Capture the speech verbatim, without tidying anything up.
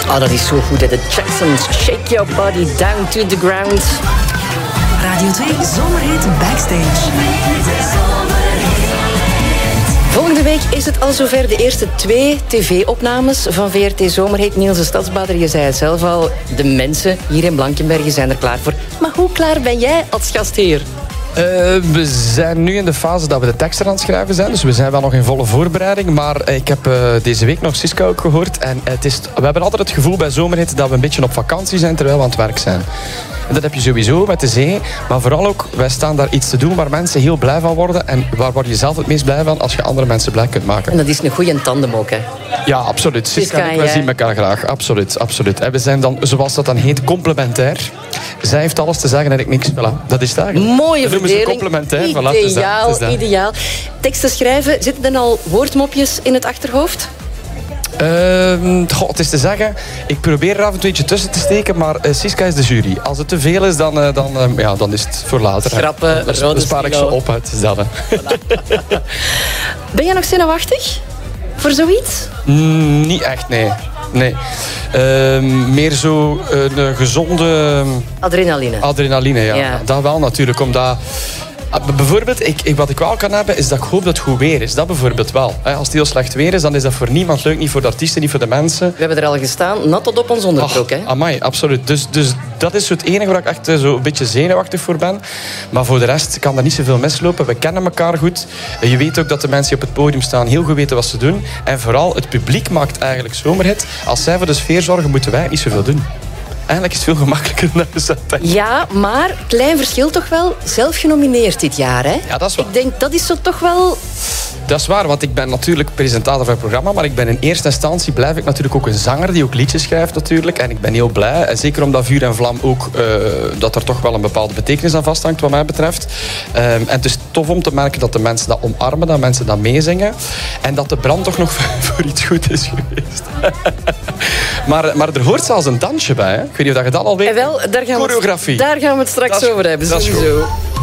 Oh, dat is zo goed, hè. De Jacksons, Shake Your Body Down to the Ground. Radio twee Zomerhit Backstage. Volgende week is het al zover, de eerste twee tv-opnames van V R T Zomerhit. Niels de Stadsbader, je zei het zelf al, de mensen hier in Blankenberge zijn er klaar voor. Maar hoe klaar ben jij als gastheer? Uh, we zijn nu in de fase dat we de teksten aan het schrijven zijn. Dus we zijn wel nog in volle voorbereiding. Maar ik heb uh, deze week nog Siska ook gehoord. En het is, we hebben altijd het gevoel bij Zomerhit dat we een beetje op vakantie zijn terwijl we aan het werk zijn. En dat heb je sowieso met de zee. Maar vooral ook, wij staan daar iets te doen waar mensen heel blij van worden. En waar word je zelf het meest blij van als je andere mensen blij kunt maken. En dat is een goede tandem ook, hè? Ja, absoluut. Siska en ik, wij zien elkaar graag. Absoluut, absoluut. En we zijn dan, zoals dat dan heet, complementair. Zij heeft alles te zeggen en ik niks. Voilà, dat is het eigenlijk. Mooie verdeling. Complementair. Ideaal, voilà, is dat, is dat. ideaal. Teksten schrijven, zitten er al woordmopjes in het achterhoofd? Uh, goh, het is te zeggen, ik probeer er af en toe eentje tussen te steken, maar uh, Siska is de jury. Als het te veel is, dan, uh, dan, uh, ja, dan is het voor later. Grappen, dan, dan spaar ik ze op, het is dat. Hè. Ben jij nog zenuwachtig voor zoiets? Mm, niet echt, nee. nee. Uh, meer zo uh, een gezonde... Adrenaline. Adrenaline, ja. ja. Dat wel natuurlijk, omdat... Bijvoorbeeld, ik, ik, wat ik wel kan hebben, is dat ik hoop dat het goed weer is. Dat bijvoorbeeld wel. Als het heel slecht weer is, dan is dat voor niemand leuk. Niet voor de artiesten, niet voor de mensen. We hebben er al gestaan, nat tot op ons onderbroek. Ach, amai, absoluut. Dus, dus dat is het enige waar ik echt zo een beetje zenuwachtig voor ben. Maar voor de rest kan er niet zoveel mislopen. We kennen elkaar goed. Je weet ook dat de mensen die op het podium staan heel goed weten wat ze doen. En vooral, het publiek maakt eigenlijk Zomerhit. Als zij voor de sfeer zorgen, moeten wij niet zoveel doen. Eigenlijk is het veel gemakkelijker dan je zou denken. Ja, maar klein verschil toch wel. Zelf genomineerd dit jaar, hè? Ja, dat is waar. Ik denk, dat is zo toch wel... Dat is waar, want ik ben natuurlijk presentator van het programma, maar ik ben in eerste instantie blijf ik natuurlijk ook een zanger die ook liedjes schrijft natuurlijk. En ik ben heel blij, en zeker omdat Vuur en Vlam ook, uh, dat er toch wel een bepaalde betekenis aan vasthangt wat mij betreft. Um, en het is tof om te merken dat de mensen dat omarmen, dat mensen dat meezingen. En dat de brand toch nog voor iets goed is geweest. maar, maar er hoort zelfs een dansje bij, hè? Ik weet niet of je dat al weet. En wel, daar gaan choreografie. We, daar gaan we het straks over hebben, dat sowieso.